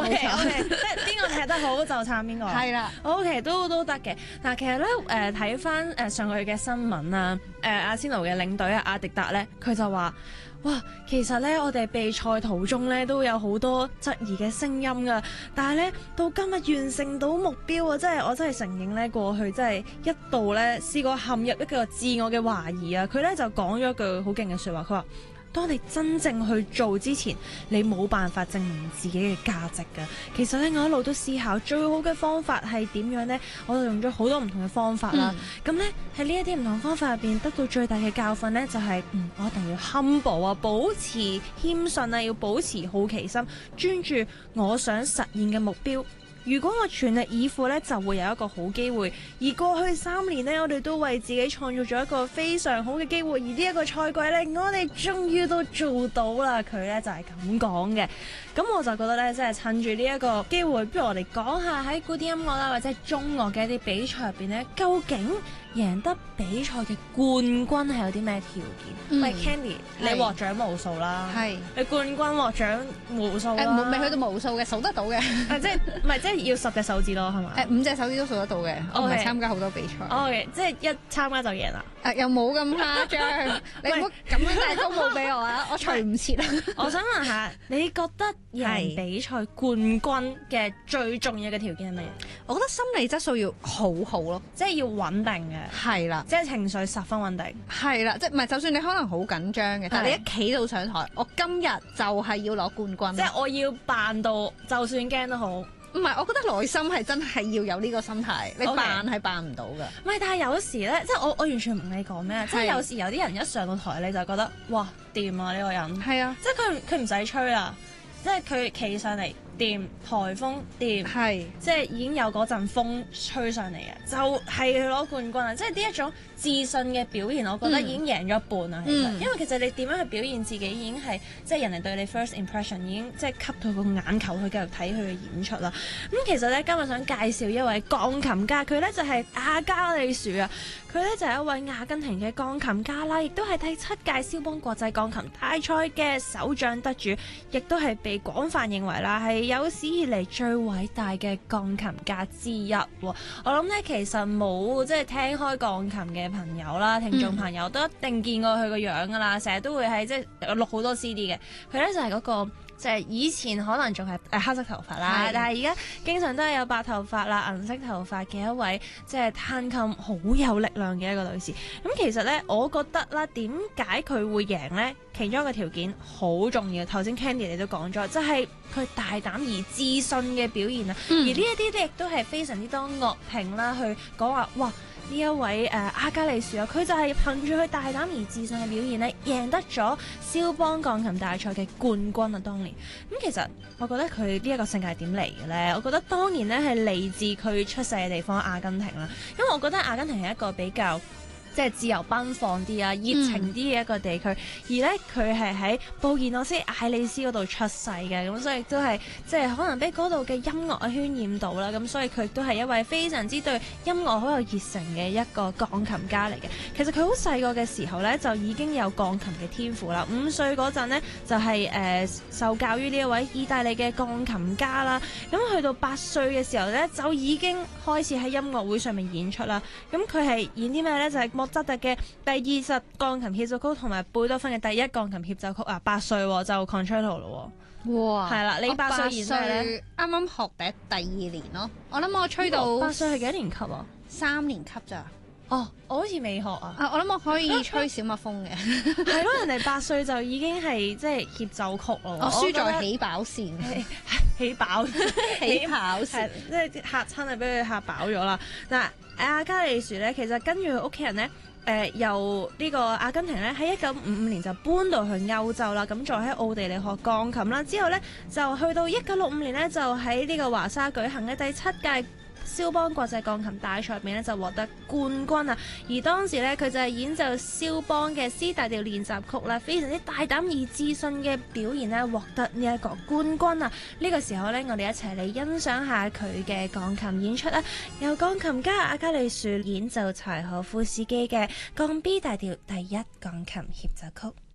OK， 冇錯即係邊個踢得好就撐邊個。 係啦， OK，都得嘅。嗱，其實咧睇翻上個月嘅新聞啊，阿仙奴嘅領隊阿迪達咧，佢就話：哇，其實咧我哋備賽途中咧都有好多質疑嘅聲音㗎，但係咧到今日完成到目標啊，我真係承認咧過去真係一度咧試過陷入一個自我嘅懷疑啊。佢咧就講咗一句好勁嘅説話，佢話：當你真正去做之前，你冇辦法證明自己嘅價值㗎。其實咧，我一路都思考最好嘅方法係點樣呢？我就用咗好多唔同嘅方法啦。咁咧喺呢一啲唔同方法入邊得到最大嘅教訓呢，就係我一定要 humble 啊，保持謙遜啊，要保持好奇心，專注我想實現嘅目標。如果我全力以赴呢，就會有一個好機會。而過去3年呢，我哋都為自己創造咗一個非常好嘅機會。而呢一個賽季呢，我哋終於都做到啦。佢呢就係咁講嘅。咁我就覺得呢，即係趁住呢一個機會，不如我哋講下喺古典音樂啦，或者係中樂嘅一啲比賽入邊呢，究竟贏得比賽嘅冠軍係有啲咩條件？喂，Candy，你獲獎無數啦，你冠軍獲獎無數啦， 未去到無數嘅，數得到嘅。 即係要10隻手指咯，係嘛 ？5隻手指都數得到嘅。我唔係參加好多比賽。 OK，即係一參加就贏啦。 又冇咁誇張，你唔好咁樣帶高帽俾我啊！我除唔切啊！ 我想問下，你覺得贏比賽冠軍嘅最重要嘅條件係乜嘢？ 我覺得心理質素要好好咯， 即係要穩定嘅。 係啦， 即係情緒十分穩定。 係啦，即係唔係就算你可能好緊張嘅，但係你一企到上台，我今日就係要攞冠軍。 即係我要扮到，就算驚都好。 唔係，我覺得內心係真係要有呢個心態，你扮係扮唔到㗎。 唔係，但係有時咧，即係我完全唔明你講咩，即係有時有啲人一上到台你就覺得哇掂啊呢個人。係啊，即係佢唔使吹啦，即係佢企上嚟掂，颱風掂，係即係已經有嗰陣風吹上嚟嘅，就係攞冠軍啊！即係呢一種自信嘅表現，我覺得已經贏咗一半啦。其實，因為其實你點樣去表現自己，已經係即係人哋對你 first impression 已經即係吸到個眼球去繼續睇佢嘅演出啦。咁其實咧，今日想介紹一位鋼琴家，佢咧就係阿加利樹啊。佢咧就係一位阿根廷嘅鋼琴家啦，亦都係第7屆蕭邦國際鋼琴大賽嘅首獎得主，亦都係被廣泛認為啦係有史以嚟最偉大嘅鋼琴家之一。我諗咧，其實冇即係聽開鋼琴嘅朋友啦，聽眾朋友都一定見過佢個樣噶啦，成日都會喺即係錄好多 CD 嘅。佢咧就係嗰個。即係以前可能仲係黑色頭髮啦，但係而家經常都係有白頭髮啦、銀色頭髮嘅一位即係彈琴好有力量嘅一個女士。咁其實咧，我覺得啦，點解佢會贏咧？其中一個條件好重要，頭先 Candy 你都講咗，就係佢大膽而自信嘅表現啊。而呢一啲咧亦都係非常之多樂評啦，去講話哇！呢一位阿加利樹啊，佢就係憑住佢大膽而自信嘅表現咧，贏得咗蕭邦鋼琴大賽嘅冠軍啊！當年咁其實我覺得佢呢一個性格係點嚟嘅咧？我覺得當然咧係嚟自佢出世嘅地方阿根廷啦，因為我覺得阿根廷係一個比較即係自由奔放啲啊、熱情啲嘅一個地區，而咧佢係喺布宜諾斯艾利斯嗰度出世嘅，咁所以都係即係可能俾嗰度嘅音樂渲染到啦，咁所以佢亦都係一位非常之對音樂好有熱誠嘅一個鋼琴家嚟嘅。其實佢好細個嘅時候咧就已經有鋼琴嘅天賦啦，5歲嗰陣咧就係受教於呢一位意大利嘅鋼琴家啦，咁去到8歲嘅時候咧就已經開始喺音樂會上面演出啦。咁佢係演啲咩咧？就係莫扎特嘅第20鋼琴協奏曲同埋貝多芬嘅第1鋼琴協奏曲啊！8歲就 concerto 咯喎！哇，係啦，你8歲演咩咧？ 啱啱學第2年咯。我諗我吹到 8歲係幾年級啊 ？3年級咋？ 哦，我好似未學啊！ 我諗我可以吹小蜜蜂嘅。 係咯，人哋8歲就已經係即係協奏曲咯。 我輸在起跑線， 起跑線， 即係嚇親啊！俾佢嚇飽咗啦。嗱，阿加利樹咧，其實跟住佢屋企人咧。由呢個阿根廷咧喺1955年就搬到去歐洲啦，咁再喺奧地利學鋼琴啦，之後咧就去到1965年咧就喺呢個華沙舉行嘅第7屆蕭邦國際鋼琴大賽入面咧就獲得冠軍啊！而當時咧佢就係演奏蕭邦嘅 C 大調練習曲啦，非常之大膽而自信嘅表現咧，獲得呢一個冠軍啊！呢個時候咧，我哋一齊嚟欣賞下佢嘅鋼琴演出啊！由鋼琴家阿加利樹演奏柴可夫斯基嘅降 B 大調第1鋼琴協奏曲。